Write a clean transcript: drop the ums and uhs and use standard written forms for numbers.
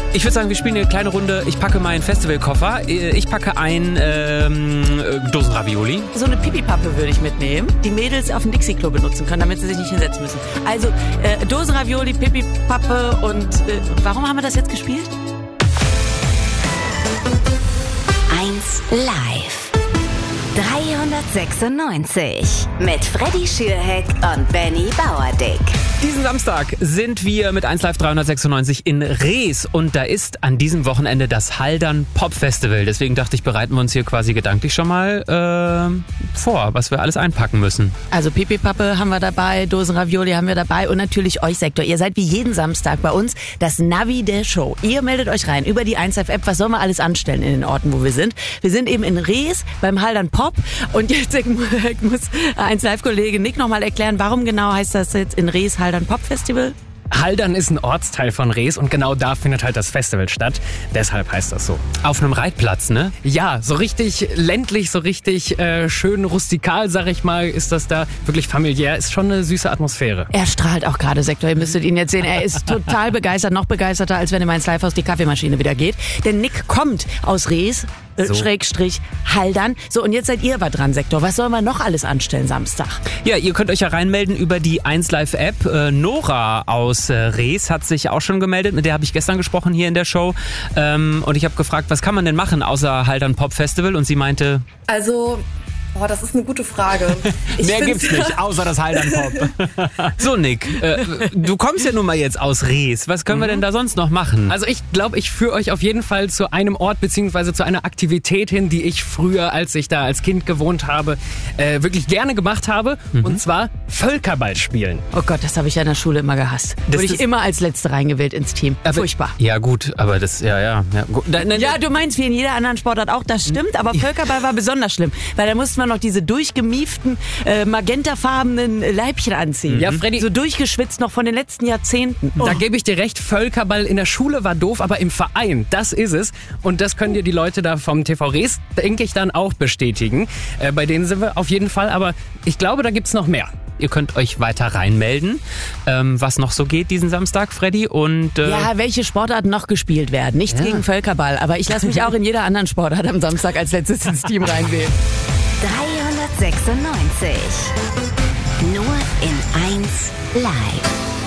Ich würde sagen, wir spielen eine kleine Runde. Ich packe meinen Festivalkoffer. Ich packe ein Dosenravioli. So eine Pipi-Pappe würde ich mitnehmen, die Mädels auf dem Dixie-Klo benutzen können, damit sie sich nicht hinsetzen müssen. Also Dosenravioli, Pipi-Pappe und warum haben wir das jetzt gespielt? 1 Live. 396 mit Freddy Schürheck und Benny Bauerdick. Diesen Samstag sind wir mit 1 Live 396 in Rees und da ist an diesem Wochenende das Haldern Pop Festival. Deswegen dachte ich, bereiten wir uns hier quasi gedanklich schon mal vor, was wir alles einpacken müssen. Also Pipi-Pappe haben wir dabei, Dosenravioli haben wir dabei und natürlich euch Sektor. Ihr seid wie jeden Samstag bei uns das Navi der Show. Ihr meldet euch rein über die 1 Live App. Was sollen wir alles anstellen in den Orten, wo wir sind? Wir sind eben in Rees beim Haldern Pop und jetzt muss 1 Live Kollege Nick nochmal erklären, warum genau heißt das jetzt in Rees Haldern Pop Festival? Haldern ist ein Ortsteil von Rees und genau da findet halt das Festival statt. Deshalb heißt das so. Auf einem Reitplatz, ne? Ja, so richtig ländlich, so richtig schön rustikal, sag ich mal, ist das da. Wirklich familiär, ist schon eine süße Atmosphäre. Er strahlt auch gerade, Sektor. Ihr müsstet ihn jetzt sehen. Er ist total begeistert, noch begeisterter, als wenn im 1 Live aus die Kaffeemaschine wieder geht. Denn Nick kommt aus Rees, Schrägstrich Haldern. So, und jetzt seid ihr aber dran, Sektor. Was sollen wir noch alles anstellen Samstag? Ja, ihr könnt euch ja reinmelden über die 1 Live App. Nora aus Rees hat sich auch schon gemeldet. Mit der habe ich gestern gesprochen hier in der Show. Und ich habe gefragt, was kann man denn machen außer Haldern Pop Festival? Und sie meinte... Also... das ist eine gute Frage. Mehr gibt's nicht, außer das Haldern Pop. So, Nick, du kommst ja nun mal jetzt aus Rees. Was können wir denn da sonst noch machen? Also ich glaube, ich führe euch auf jeden Fall zu einem Ort bzw. zu einer Aktivität hin, die ich früher, als ich da als Kind gewohnt habe, wirklich gerne gemacht habe. Und zwar Völkerball spielen. Oh Gott, das habe ich ja in der Schule immer gehasst. Wurde ich immer als Letzte reingewählt ins Team. Furchtbar. Ja gut, aber das, ja. Gut. Ja, du meinst wie in jeder anderen Sportart auch, das stimmt. Aber Völkerball war besonders schlimm, weil da mussten wir noch diese durchgemieften, magentafarbenen Leibchen anziehen. Ja, Freddy. So durchgeschwitzt noch von den letzten Jahrzehnten. Da gebe ich dir recht, Völkerball in der Schule war doof, aber im Verein, das ist es. Und das können dir die Leute da vom TV Rees, denke ich, dann auch bestätigen. Bei denen sind wir auf jeden Fall, aber ich glaube, da gibt's noch mehr. Ihr könnt euch weiter reinmelden, was noch so geht diesen Samstag, Freddy. Und ja, welche Sportarten noch gespielt werden. Nichts gegen Völkerball, aber ich lasse mich auch in jeder anderen Sportart am Samstag als letztes ins Team reinwählen. 396. Nur in 1 Live.